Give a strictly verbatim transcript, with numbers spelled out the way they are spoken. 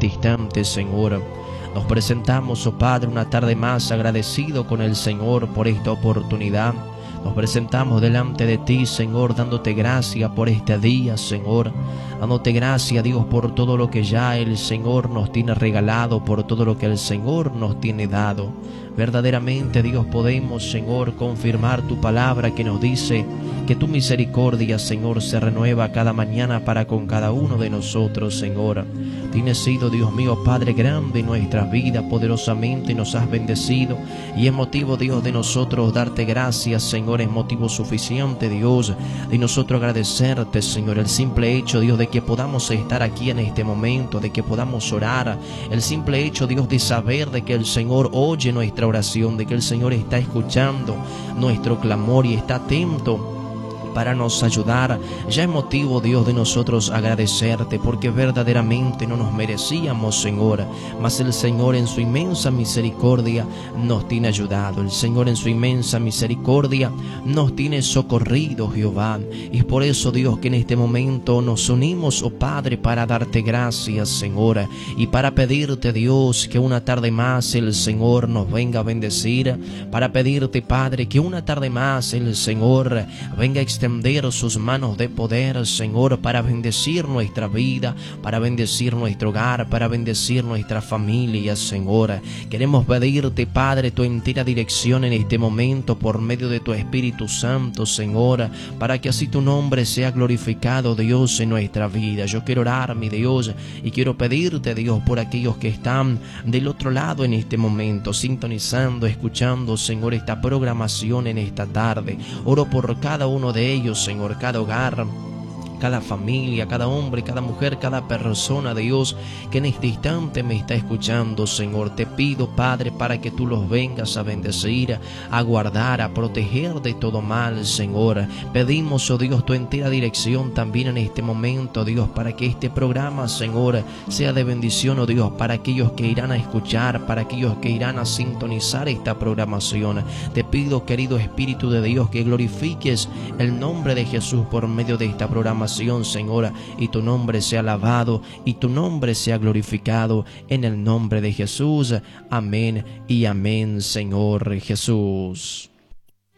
instante, Señor. Nos presentamos, oh Padre, una tarde más agradecido con el Señor por esta oportunidad. Nos presentamos delante de ti, Señor, dándote gracias por este día, Señor. Dándote gracias, Dios, por todo lo que ya el Señor nos tiene regalado, por todo lo que el Señor nos tiene dado. Verdaderamente, Dios, podemos, Señor, confirmar tu palabra que nos dice que tu misericordia, Señor, se renueva cada mañana para con cada uno de nosotros, Señor. Tienes sido, Dios mío, Padre grande en nuestras vidas, poderosamente nos has bendecido, y es motivo, Dios, de nosotros darte gracias, Señor. Es motivo suficiente, Dios, de nosotros agradecerte, Señor, el simple hecho, Dios, de que podamos estar aquí en este momento, de que podamos orar, el simple hecho, Dios, de saber de que el Señor oye nuestra oración, de que el Señor está escuchando nuestro clamor y está atento para nos ayudar. Ya es motivo, Dios, de nosotros agradecerte, porque verdaderamente no nos merecíamos, Señor, mas el Señor en su inmensa misericordia nos tiene ayudado. El Señor en su inmensa misericordia nos tiene socorrido, Jehová. Y es por eso, Dios, que en este momento nos unimos, oh Padre, para darte gracias, Señor, y para pedirte, Dios, que una tarde más el Señor nos venga a bendecir, para pedirte, Padre, que una tarde más el Señor venga a extender sus manos de poder, Señor, para bendecir nuestra vida, para bendecir nuestro hogar, para bendecir nuestra familia, Señor. Queremos pedirte, Padre, tu entera dirección en este momento por medio de tu Espíritu Santo, Señor, para que así tu nombre sea glorificado, Dios, en nuestra vida. Yo quiero orar, mi Dios, y quiero pedirte, Dios, por aquellos que están del otro lado en este momento, sintonizando, escuchando, Señor, esta programación en esta tarde. Oro por cada uno de ellos, Señor, cada hogar, cada familia, cada hombre, cada mujer, cada persona, Dios, que en este instante me está escuchando, Señor. Te pido, Padre, para que tú los vengas a bendecir, a guardar, a proteger de todo mal, Señor. Pedimos, oh Dios, tu entera dirección también en este momento, Dios, para que este programa, Señor, sea de bendición, oh Dios, para aquellos que irán a escuchar, para aquellos que irán a sintonizar esta programación. Te pido, querido Espíritu de Dios, que glorifiques el nombre de Jesús por medio de esta programación, Señor, y tu nombre sea alabado y tu nombre sea glorificado en el nombre de Jesús. Amén y amén, Señor Jesús.